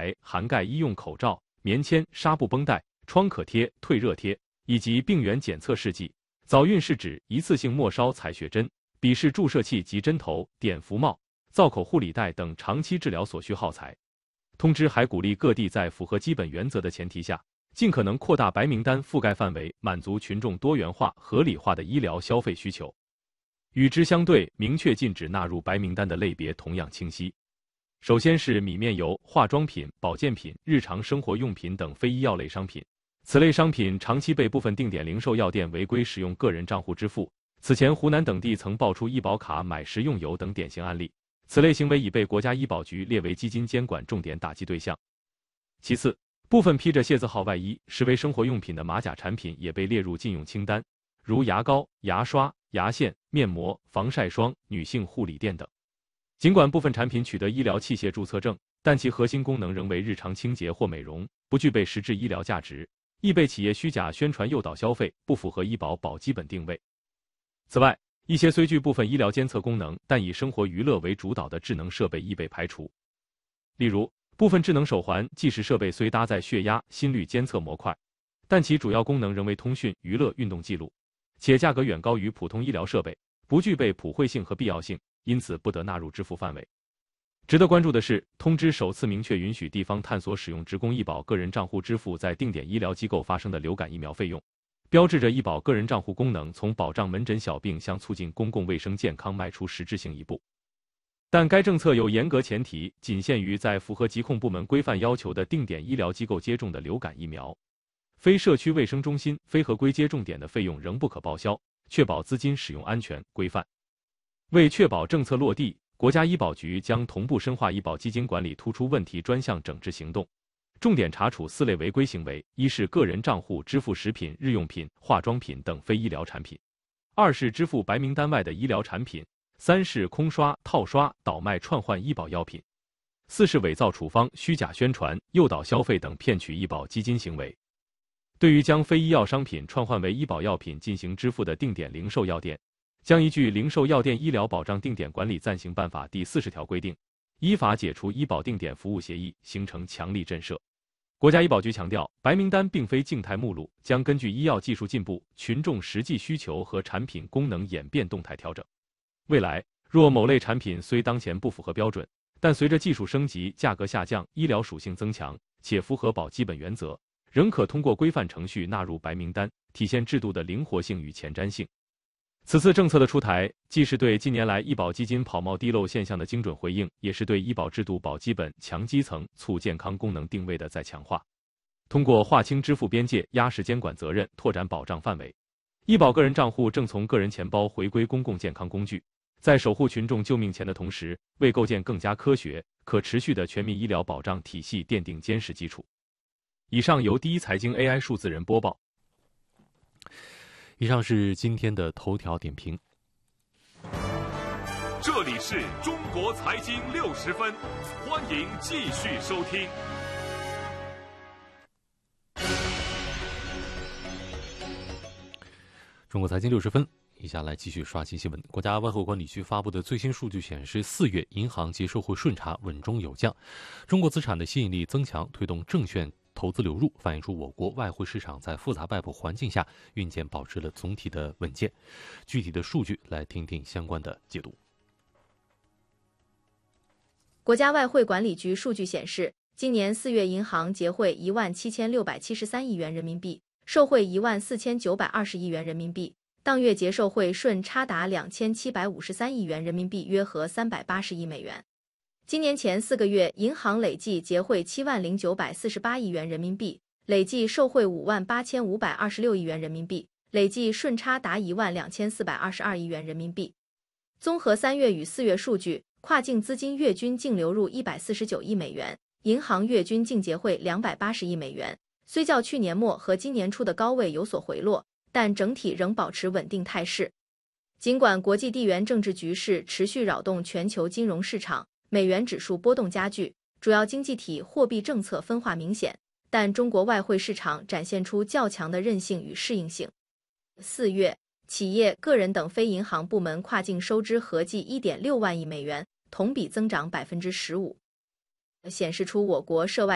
材涵盖医用口罩、棉签、纱布绷带、创可贴、退热贴以及病原检测试剂。早孕是指一次性末梢采血针、笔式注射器及针头、碘伏帽、造口护理带等长期治疗所需耗材。通知还鼓励各地在符合基本原则的前提下，尽可能扩大白名单覆盖范围，满足群众多元化、合理化的医疗消费需求。与之相对，明确禁止纳入白名单的类别同样清晰。首先是米面油、化妆品、保健品、日常生活用品等非医药类商品。此类商品长期被部分定点零售药店违规使用个人账户支付。此前湖南等地曾爆出医保卡买食用油等典型案例，此类行为已被国家医保局列为基金监管重点打击对象。其次，部分披着械字号外衣、实为生活用品的马甲产品也被列入禁用清单，如牙膏、牙刷、牙线、面膜、防晒霜、女性护理垫等。尽管部分产品取得医疗器械注册证，但其核心功能仍为日常清洁或美容，不具备实质医疗价值，易被企业虚假宣传诱导消费，不符合医保保基本定位。此外，一些虽具部分医疗监测功能，但以生活娱乐为主导的智能设备亦被排除。例如，部分智能手环、计时设备虽搭载血压、心率监测模块，但其主要功能仍为通讯、娱乐、运动记录，且价格远高于普通医疗设备，不具备普惠性和必要性，因此不得纳入支付范围。值得关注的是，通知首次明确允许地方探索使用职工医保个人账户支付在定点医疗机构发生的流感疫苗费用，标志着医保个人账户功能从保障门诊小病向促进公共卫生健康迈出实质性一步。但该政策有严格前提，仅限于在符合疾控部门规范要求的定点医疗机构接种的流感疫苗，非社区卫生中心、非合规接种点的费用仍不可报销，确保资金使用安全规范。为确保政策落地，国家医保局将同步深化医保基金管理突出问题专项整治行动，重点查处4类违规行为：一是个人账户支付食品、日用品、化妆品等非医疗产品；二是支付白名单外的医疗产品；三是空刷、套刷、倒卖串换医保药品；四是伪造处方、虚假宣传、诱导消费等骗取医保基金行为。对于将非医药商品串换为医保药品进行支付的定点零售药店，将依据《零售药店医疗保障定点管理暂行办法》第40条规定，依法解除医保定点服务协议，形成强力震慑。国家医保局强调，白名单并非静态目录，将根据医药技术进步、群众实际需求和产品功能演变动态调整。未来，若某类产品虽当前不符合标准，但随着技术升级、价格下降、医疗属性增强，且符合保基本原则，仍可通过规范程序纳入白名单，体现制度的灵活性与前瞻性。此次政策的出台，既是对近年来医保基金跑冒滴漏现象的精准回应，也是对医保制度保基本、强基层、促健康功能定位的再强化。通过划清支付边界、压实监管责任、拓展保障范围，医保个人账户正从个人钱包回归公共健康工具，在守护群众救命钱的同时，为构建更加科学、可持续的全民医疗保障体系奠定坚实基础。以上由第一财经 AI 数字人播报。 以上是今天的头条点评。 这里是中国财经60分，欢迎继续收听。 中国财经60分，以下来继续刷新新闻。国家外汇管理局发布的最新数据显示，4月银行及社会顺差稳中有降，中国资产的吸引力增强，推动证券投资流入，反映出我国外汇市场在复杂外部环境下运检保持了总体的稳健。具体的数据来听听相关的解读。 国家外汇管理局数据显示，今年4月银行结汇17673亿元人民币，售汇14920亿元人民币，当月结售汇顺差达2753亿元人民币，约合380亿美元。今年前4个月，银行累计结汇70948亿元人民币，累计售汇58526亿元人民币，累计顺差达12422亿元人民币。综合3月与4月数据，跨境资金月均净流入149亿美元，银行月均净结汇280亿美元。虽较去年末和今年初的高位有所回落，但整体仍保持稳定态势。尽管国际地缘政治局势持续扰动全球金融市场，美元指数波动加剧，主要经济体货币政策分化明显，但中国外汇市场展现出较强的韧性与适应性。4月，企业、个人等非银行部门跨境收支合计 1.6万亿美元，同比增长 15%， 显示出我国涉外